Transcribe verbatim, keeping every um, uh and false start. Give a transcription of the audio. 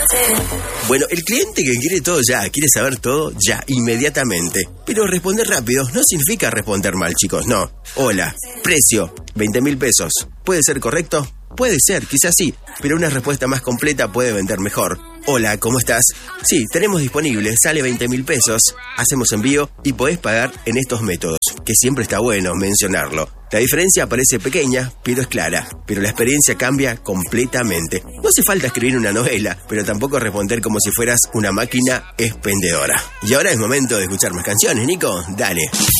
Bueno, el cliente que quiere todo ya, quiere saber todo ya, inmediatamente. Pero responder rápido no significa responder mal, chicos, no. Hola, precio, veinte mil pesos. ¿Puede ser correcto? Puede ser, quizás sí, pero una respuesta más completa puede vender mejor. Hola, ¿cómo estás? Sí, tenemos disponible, sale veinte mil pesos, hacemos envío y podés pagar en estos métodos, que siempre está bueno mencionarlo. La diferencia parece pequeña, pero es clara, pero la experiencia cambia completamente. No hace falta escribir una novela, pero tampoco responder como si fueras una máquina expendedora. Y ahora es momento de escuchar más canciones, Nico, dale.